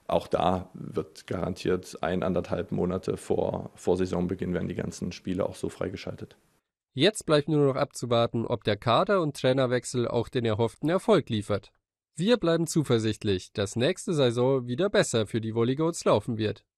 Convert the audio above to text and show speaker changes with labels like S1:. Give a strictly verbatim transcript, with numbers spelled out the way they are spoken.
S1: auch da wird garantiert ein, anderthalb Monate vor, vor Saisonbeginn werden die ganzen Spiele auch so freigeschaltet.
S2: Jetzt bleibt nur noch abzuwarten, ob der Kader- und Trainerwechsel auch den erhofften Erfolg liefert. Wir bleiben zuversichtlich, dass nächste Saison wieder besser für die Volleygoats laufen wird.